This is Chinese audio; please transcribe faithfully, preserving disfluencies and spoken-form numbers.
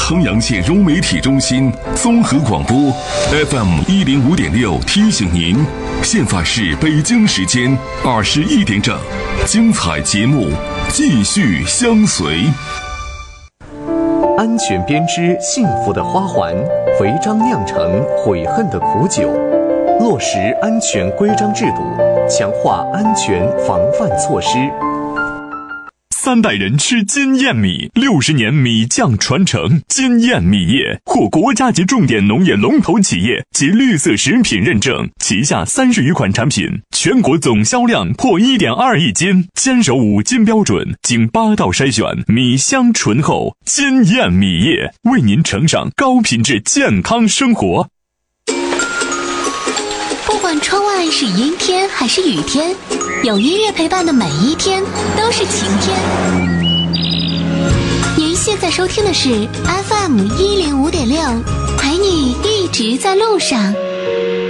衡阳县融媒体中心综合广播 F M 一零五点六提醒您，现在是北京时间二十一点整，精彩节目继续相随。 安全编织幸福的花环，违章酿成悔恨的苦酒。落实安全规章制度，强化安全防范措施。 三代人吃金燕米，六十年米酱传承。金燕米业获国家级重点农业龙头企业及绿色食品认证，旗下三十余款产品，全国总销量破 一点二亿斤，坚守五金标准，经八道筛选，米香醇厚。金燕米业为您呈上高品质健康生活。 不管窗外是阴天还是雨天，有音乐陪伴的每一天都是晴天。您现在收听的是 F M 一零五点六，陪你一直在路上。